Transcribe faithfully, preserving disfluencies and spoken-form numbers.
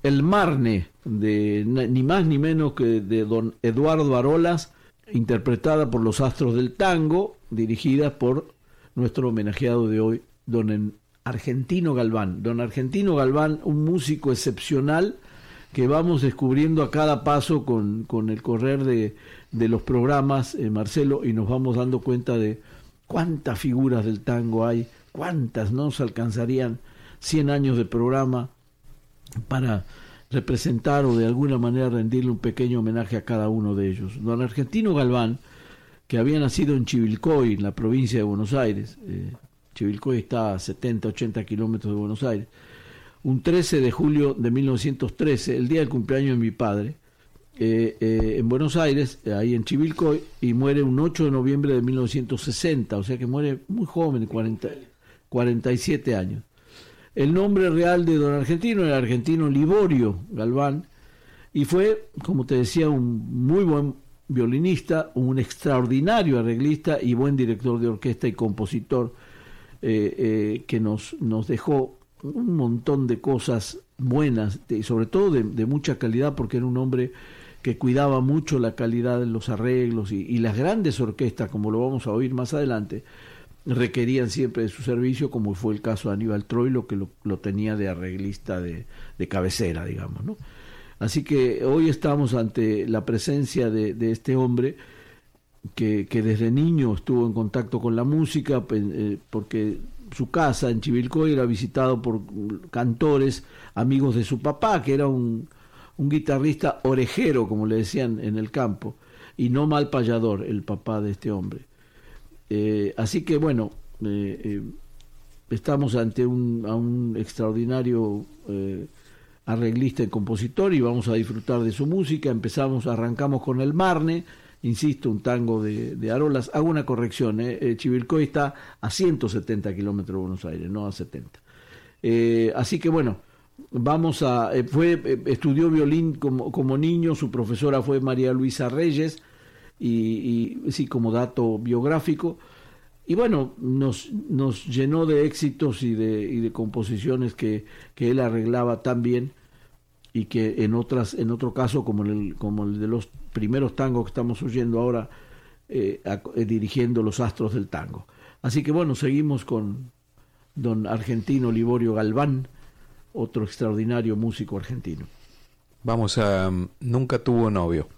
El Marne, de ni más ni menos que de don Eduardo Arolas, interpretada por los Astros del Tango, dirigida por nuestro homenajeado de hoy, don Argentino Galván. Don Argentino Galván, un músico excepcional que vamos descubriendo a cada paso con, con el correr de, de los programas, eh, Marcelo, y nos vamos dando cuenta de cuántas figuras del tango hay, cuántas no se alcanzarían cien años de programa para representar o de alguna manera rendirle un pequeño homenaje a cada uno de ellos. Don Argentino Galván, que había nacido en Chivilcoy, en la provincia de Buenos Aires, eh, Chivilcoy está a setenta, ochenta kilómetros de Buenos Aires, un trece de julio de mil novecientos trece, el día del cumpleaños de mi padre, eh, eh, en Buenos Aires, ahí en Chivilcoy, y muere un ocho de noviembre de mil novecientos sesenta, o sea que muere muy joven, cuarenta, cuarenta y siete años. El nombre real de don Argentino era Argentino Liborio Galván, y fue, como te decía, un muy buen violinista, un extraordinario arreglista y buen director de orquesta y compositor, eh, eh, que nos, nos dejó un montón de cosas buenas, y sobre todo de, de mucha calidad, porque era un hombre que cuidaba mucho la calidad de los arreglos, y, y las grandes orquestas, como lo vamos a oír más adelante, requerían siempre de su servicio, como fue el caso de Aníbal Troilo, que lo, lo tenía de arreglista de, de cabecera, digamos, ¿no? Así que hoy estamos ante la presencia de, de este hombre que, que desde niño estuvo en contacto con la música, eh, porque su casa en Chivilcoy era visitado por cantores, amigos de su papá, que era un, un guitarrista orejero, como le decían en el campo, y no mal payador, el papá de este hombre. Eh, así que bueno, eh, eh, estamos ante un, a un extraordinario eh, arreglista y compositor, y vamos a disfrutar de su música. Empezamos, arrancamos con el Marne, insisto, un tango de, de Arolas. Hago una corrección, eh, eh, Chivilcoy está a ciento setenta kilómetros de Buenos Aires, no a setenta. Eh, así que bueno, vamos a, eh, fue, eh, estudió violín como, como niño, su profesora fue María Luisa Reyes, y, y sí, como dato biográfico, y bueno, nos, nos llenó de éxitos y de, y de composiciones que, que él arreglaba tan bien, y que en otras, en otro caso, como el, como el de los primeros tangos que estamos oyendo ahora, eh, a, eh, dirigiendo los Astros del Tango. Así que bueno, seguimos con don Argentino Liborio Galván, otro extraordinario músico argentino. Vamos a Nunca tuvo novio.